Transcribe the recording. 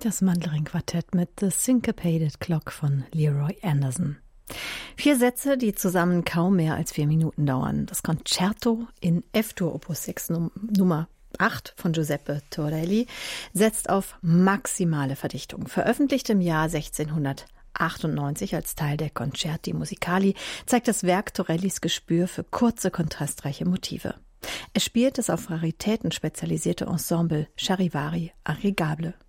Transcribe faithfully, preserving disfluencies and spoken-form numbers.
Das Mandarin-Quartett mit The Syncopated Clock von Leroy Anderson. Vier Sätze, die zusammen kaum mehr als vier Minuten dauern. Das Concerto in F-Dur Opus sechs Num- Nummer acht von Giuseppe Torelli setzt auf maximale Verdichtung. Veröffentlicht im Jahr sechzehnhundertachtundneunzig als Teil der Concerti Musicali, zeigt das Werk Torellis Gespür für kurze, kontrastreiche Motive. Es spielt das auf Raritäten spezialisierte Ensemble Charivari Arrigable.